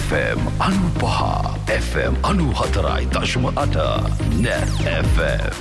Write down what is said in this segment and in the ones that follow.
FM 95 FM 94.8 Net FM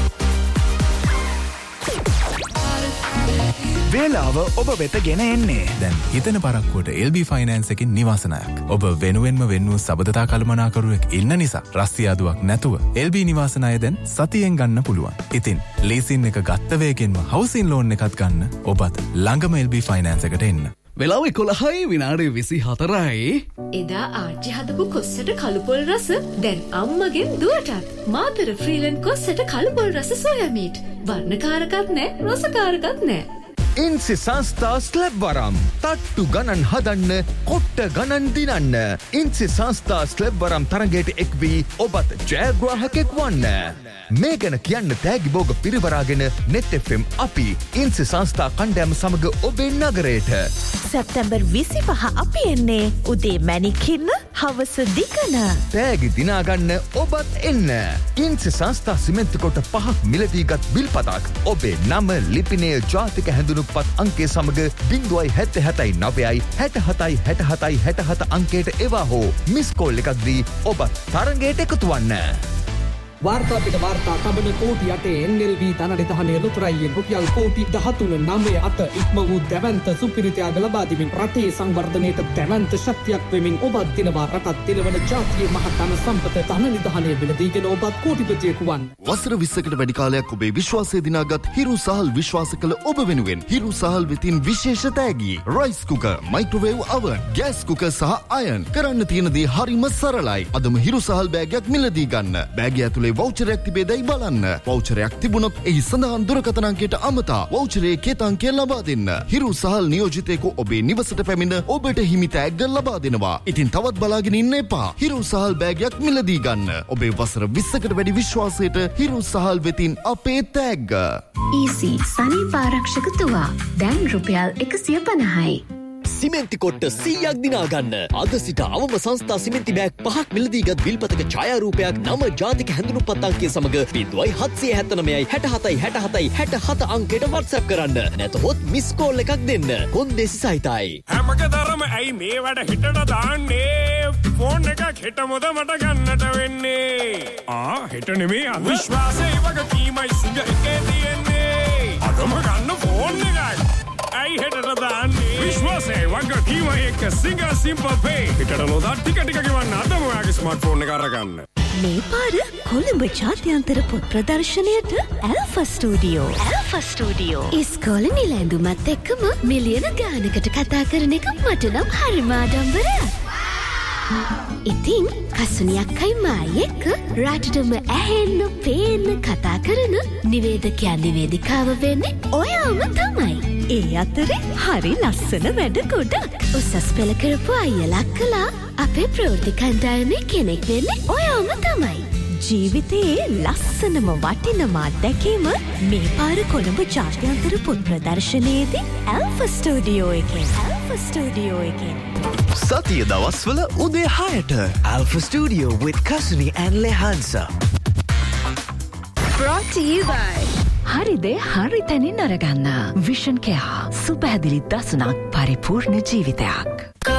වේලාව ඔබ වෙත ගෙන එන්නේ. දැන් හිතන පරක්කුවට LB ෆයිනෑන්ස් එකකින් නිවාසනායක්. ඔබ වෙනුවෙන්ම වෙන්නු සබඳතා කළමනාකරුවෙක් ඉන්න නිසා රස්තියාදුවක් නැතුව LB නිවාසනාය දැන් සතියෙන් ගන්න පුළුවන්. ඉතින් ලීසින් එක ගත්ත වේගෙන්ම හවුසින් ලෝන් එකත් ගන්න ඔබත් ළඟම LB ෆයිනෑන්ස් එකට එන්න. වෙලාව 11:24. එදා ආච්චි හදපු කොස්සට කළුපොල් රස දැන් අම්මගෙන් දුවටත්. මාතර ෆ්‍රීලන්ඩ් කොස්සට කළුපොල් රස සෝයා මීට්. වර්ණකාරකත් නැහැ, රසකාරකත් නැහැ. ඉන්සි සංස්ථා ස්ලැබ් වරම් තට්ටු ගණන් හදන්න කොට්ට ගණන් දිනන්න. ඉන්සි සංස්ථා ස්ලැබ් වරම් තරගයට එක්වී ඔබත් ජයග්‍රාහකෙක් වන්න. මේ ගැන කියන්න තෑගි බෝග පිරිවරාගෙන නෙත් FM අපි ඉන්සි සංස්ථා කණ්ඩෑම සමග ඔබේ නගරයට සැප්තැම්බර් 25 අපි එන්නේ උදේ මැණික්කින්න හවස දිගන. තෑගි දිනාගන්න ඔබත් එන්න. ඉන්සි සංස්ථා සිමෙන්ති කොට 5ක් මිලදීගත් බිල්පතක් ඔබේ නම ලිපිනය ජාතික හැඳුනුපත් අංකය සමග 0.77 අංකයට එවා හෝ මිස්කෝල් එකක් දී ඔබත් තරගයට එකතු වන්න. वार्ता पिट वार्ता तबन कोटि अटे NLV धननिधने लुतराय्य रुपया कोटि 13.9 අත ඉක්ම වූ දැවන්ත සුපිරිතයාග ලබා දෙමින් රටේ සංවර්ධනයට දැවන්ත ශක්තියක් වෙමින් ඔබත් දිනවා රටත් දිනවන ජාතියේ මහතන සම්පත ධනනිධනය වෙලදීගෙන ඔබත් කෝටිපතියෙකු වන්න. වසර 20කට වැඩි කාලයක් ඔබේ විශ්වාසය දිනාගත් හිරු සහල් විශ්වාස කළ ඔබ වෙනුවෙන් හිරු සහල් වෙතින් විශේෂ තෑගි rice cooker, microwave oven, gas cooker සහ අයන්. කරන්න තියෙන දේ හරිම සරලයි. අදම හිරු සහල් බෑගයක් මිලදී ගන්න. බෑගය ඇතුලේ වවුචරයක් තිබේදයි බලන්න. වවුචරයක් තිබුණොත් එහි සඳහන් දුරකථන අංකයට අමතා වවුචරයේ කේතංකය ලබා දෙන්න. හිරු සහල් නියෝජිතයෙකු ඔබේ නිවසට පැමිණ ඔබට හිමි තෑග්ග ලබා දෙනවා. ඉතින් තවත් බලාගෙන ඉන්න එපා. හිරු සහල් බෑගයක් මිලදී ගන්න. ඔබේ වසර 20කට වැඩි විශ්වාසයට හිරු සහල් වෙතින් අපේ තෑග්ග. ඊසි සනීප ආරක්ෂක තුවා දැන් රුපියල් 150යි. සිමෙන්ති කොට්ට 100ක් දිනාගන්න. අද සිට අවම සංස්ථා සිමෙන්ති බෑග් 5ක් මිලදීගත් බිල්පතක ඡායාරූපයක් නම ජාතික හැඳුනුම්පත් අංකය සමග 0779676767 අංකයට WhatsApp කරන්න. නැතහොත් මිස් කෝල් එකක් දෙන්න. කොන්දේසි සහිතයි. හැමකදරම ඇයි මේ වැඩ හිටට දාන්නේ? ෆෝන් එකක් හිටමුද මට ගන්නට වෙන්නේ. හිට නෙමේ අවිශ්වාසය වගේ කීමයි සිංහ එකේ තියෙන්නේ. අදම ගන්න ෆෝන් එකක්. ඇයි හෙටට දාන්නේ? විශ්වාසය වගේ කීමයි එක සිංහ සිම්පල් පේ. හිටට නොදා ටික ටික ගෙවන්න අදම ඔයාගේ ස්මාර්ට්ෆෝන් එක අරගන්න. මේ පාර කොළඹ ජාත්‍යන්තර පොත් ප්‍රදර්ශනයට ඇල්ෆා ස්ටුඩියෝ. ඉස්කෝලේ නිල ඇඳුමත් එක්කම මිලියන ගානකට කතා කරන එක මට නම් හරිම ආඩම්බරයක්. ඉතින් කසුනියක්කයි මායි එක්ක රටටම ඇහෙන්න පේන්න කතා කරන නිවේදකයා නිවේදිකාව වෙන්නේ ඔයාම තමයි. ඒ අතරේ හරි ලස්සන වැඩ ගොඩක්. උසස් පෙළ කරපු අයියලා කළා අපේ ප්‍රවෘත්ති කණ්ඩායමේ කෙනෙක් වෙන්නේ ඔයාම තමයි. ජීවිතයේ ලස්සනම වටිනම අත්දැකීම මේ පාර කොළඹ ජාත්‍යන්තර පොත් ප්‍රදර්ශනයේදී ඇල්ෆා ස්ටුඩියෝ එකෙන්. සතිය දවස්වල උදේ 6ට Alpha Studio with Kasuni and Lehansa. Brought to you by හරිදේ හරි තැනින් අරගන්න විෂන් කෙයා සුපැහැදිලි දසුනක් පරිපූර්ණ ජීවිතයක්.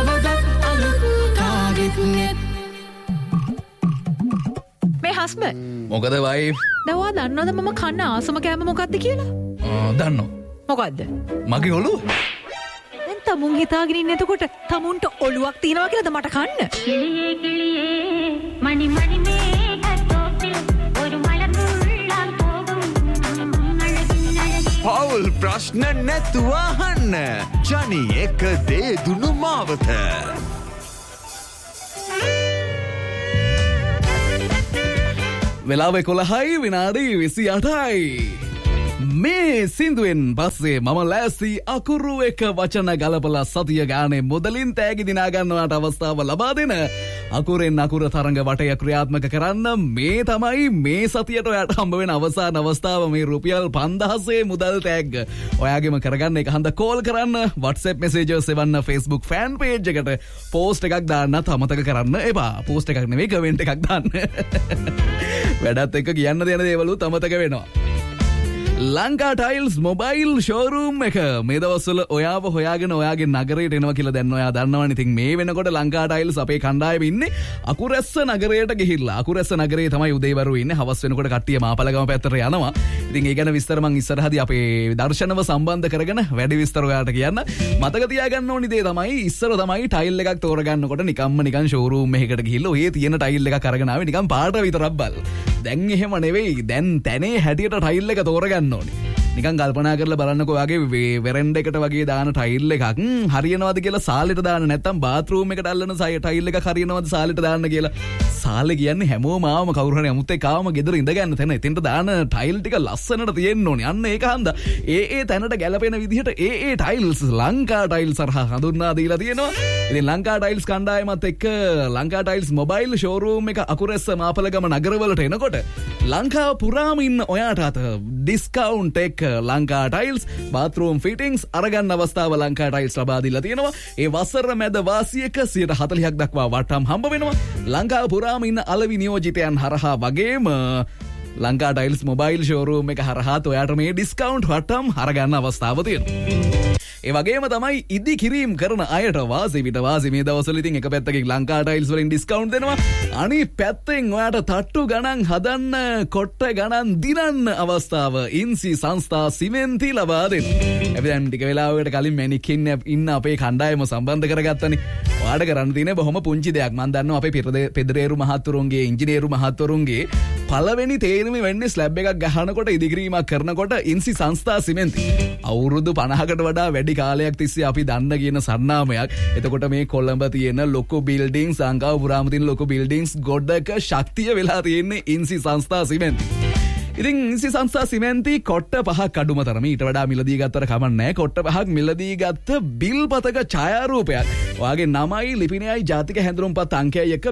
මේ හස්බන්ඩ් මොකද වයිෆ්? දවවා දන්නවද මම කන්න ආසම කෑම මොකක්ද කියලා? දන්නෝ. මොකද්ද? මගේ ඔළුව. දැන් තමුන් හිතාගෙන ඉන්න එතකොට තමුන්ට ඔළුවක් තියනවා කියලාද මට කන්න? කිලියේ කිලියේ මණි මණි මේ කටෝපිල් ഒരു മലമുള്ളാൻ പോകും පවුල් ප්‍රශ්න නැතුව අහන්න. ජනි එක දේ දුනු මාවත. වෙලාව 11:28. මේ සින්දුවෙන් පස්සේ මම ලෑස්ති අකුරු එක වචන ගලපලා සතිය ගානේ මුදලින් තෑගි දිනා ගන්නවට අවස්ථාව ලබා දෙන අකුරෙන් අකුර තරඟ වටය ක්‍රියාත්මක කරන්න මේ තමයි මේ සතියට ඔයාට හම්බ වෙන අවසාන අවස්ථාව. මේ රුපියල් 5000 මුදල් තෑග්ග ඔයාගෙම කරගන්න එක හන්ද කෝල් කරන්න, WhatsApp messages එවන්න, Facebook fan page එකට post එකක් දාන්නත් අමතක කරන්න එපා. post එකක් නෙවෙයි comment එකක් දාන්න. වැඩත් එක්ක කියන්න දෙන දේවලුත් අමතක වෙනවා. ලංකා ටයිල්ස් මොබයිල් ෂෝරූම් එක මේ දවස්වල ඔයාව හොයාගෙන ඔයාගේ නගරයට එනවා කියලා දැන් ඔයා දන්නවනේ. ඉතින් මේ වෙනකොට ලංකා ටයිල්ස් අපේ කණ්ඩායම ඉන්නේ අකුරැස්ස නගරයට ගිහිල්ලා. අකුරැස්ස නගරයේ තමයි උදේවරු ඉන්නේ. හවස් වෙනකොට කට්ටිය මාපලගම පැත්තට යනවා. ඉතින් ඒ ගැන විස්තර මම ඉස්සරහදී අපේ දර්ශනව සම්බන්ධ කරගෙන වැඩි විස්තර ඔයාලට කියන්න. මතක තියාගන්න ඕනි දේ තමයි ඉස්සර තමයි ටයිල් එකක් තෝරගන්නකොට නිකන් ෂෝරූම් එකකට ගිහිල්ලා ඔය තියෙන ටයිල් එකක් අරගෙන ආවේ නිකන් පාට විතරක් බල. දැන් එහෙම නෙවෙයි. දැන් තැනේ හැටියට ටයිල් එක තෝරගන්න ඕනේ. නිකන් කල්පනා කරලා බලන්නකෝ වගේ වෙරෙන්ඩ එකට වගේ දාන ටයිල් එකක් හරියනවද කියලා සාලෙට දාන්න නැත්නම් බාත්රූම් එකට අල්ලන ටයිල් එකක් හරියනවද සාලෙට දාන්න කියලා. සාලේ කියන්නේ හැමෝම ආවම කවුරු හරි අමුත් එක්ක ආවම ගෙදර ඉඳ ගන්න තැන. එතෙන්ට දාන ටයිල් ටික ලස්සනට තියෙන්න ඕනේ. අන්න ඒක හන්ද ඒ තැනට ගැලපෙන විදිහට ඒ ටයිල්ස් ලංකා ටයිල්ස් සරහා හඳුන්වා දීලා තියෙනවා. ඉතින් ලංකා ටයිල්ස් කණ්ඩායමත් එක්ක ලංකා ටයිල්ස් මොබයිල් ෂෝරූම් එක අකුරැස්ස මාපලගම නගරවලට එනකොට ලංකාව පුරාම ඉන්න ඔයාට අත ඩිස්කවුන්ට් එක ලංකා ටයිල්ස් බාත්රූම් ෆිටින්ග්ස් අරගන්න අවස්ථාව ලංකා ටයිල්ස් ලබා දීලා තියෙනවා. ඒ වසර මැද වාසියක 40% දක්වා වටම් හම්බ වෙනවා. ලංකාව පුරාම ඉන්න අලවි නියෝජිතයන් හරහා වගේම ලංකා ටයිල්ස් මොබයිල් ෂෝරූම් එක හරහා ඔයාට මේ ඩිස්කවුන්ට් වටම් අරගන්න අවස්ථාව තියෙනවා. ඒ වගේම තමයි ඉදි කිරීම් කරන අයට වාසි විට වාසි මේ දවස්වල ඉතින් එක පැත්තකින් ලංකා ටයිල්ස් වලින් ඩිස්කවුන්ට් දෙනවා. අනිත් පැත්තෙන් ඔයාට තට්ටු ගණන් හදන්න කොට්ට ගණන් දිනන්න අවස්ථාව ඉන්සි සංස්ථා සිමෙන්ති ලබා දෙනවා. අපි දැන් ටික වෙලාවකට කලින් මැනිකින් ඉන්න අපේ කණ්ඩායම සම්බන්ධ කරගත්තනේ. ඔයාට කරන්න තියෙන්නේ බොහොම පුංචි දෙයක්. මම දන්නවා අපේ පෙදරේරු මහත්වරුන්ගේ ඉංජිනේරු මහත්වරුන්ගේ පළවෙනි තේරුම වෙන්නේ ස්ලැබ් එකක් ගහනකොට ඉදිකිරීමක් කරනකොට ඉන්සි සංස්ථා සිමෙන්ති. අවුරුදු 50කට වඩා වැඩි කාලයක් තිස්සේ අපි දන්න කියන සන්නාමයක්. එතකොට මේ කොළඹ තියෙන ලොකු බිල්ඩින්ග්ස් ලංකාව පුරාම තියෙන ලොකු බිල්ඩින්ග්ස් ගොඩක ශක්තිය වෙලා තියෙන්නේ ඉන්සි සංස්ථා සිමෙන්ති. ඉතින් ඉන්සි සංස්ථා සිමෙන්ති කොට්ට 5ක් අඩුම තරම ඊට වඩා මිලදී ගත්තට කමක් නැහැ. කොට්ට 5ක් මිලදී ගත්ත බිල්පතක ඡායාරූපයක් ඔයාගේ නමයි ලිපිනයයි ජාතික හැඳුනුම්පත් අංකයයි එක්ක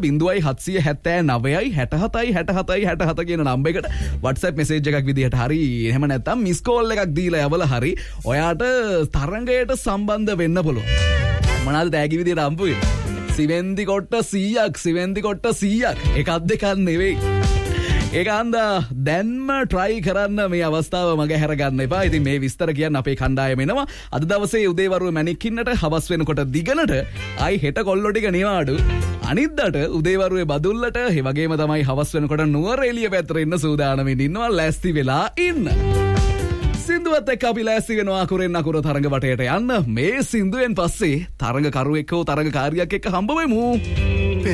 0779යි 67යි 67යි 67 කියන නම්බර් එකට WhatsApp message එකක් විදිහට හරි එහෙම නැත්නම් මිස් කෝල් එකක් දීලා යවලා හරි ඔයාට තරංගයට සම්බන්ධ වෙන්න පුළුවන්. මොනවාද තෑගි විදිහට හම්බ වෙන්නේ? සිමෙන්ති කොට්ට 100ක් සිමෙන්ති කොට්ට 100ක් එකක් දෙකක් නෙවෙයි. ඒක හන්දා දැන්ම try කරන්න මේ අවස්ථාව මගේ හැරගන්න එපා. ඉතින් මේ විස්තර කියන්න අපේ කණ්ඩායම එනවා. අද දවසේ උදේවරුේ මැනිකින්නට හවස් වෙනකොට දිගනට ආයි හෙට කොල්ලෝ ටික නිවාඩු. අනිද්දාට උදේවරුේ බදුල්ලට ඒ වගේම තමයි හවස් වෙනකොට නුවරඑළිය පැත්තට එන්න සූදානම්ින් ඉන්නවා. ලෑස්ති වෙලා ඉන්න. සින්දුවත් එක්ක අපි ලෑස්ති වෙනවා අකුරෙන් අකුර තරඟ වටේට යන්න. මේ සින්දුවෙන් පස්සේ තරඟ කරුවෙක් හෝ තරඟ කාරියක් එක්ක හම්බ වෙමු.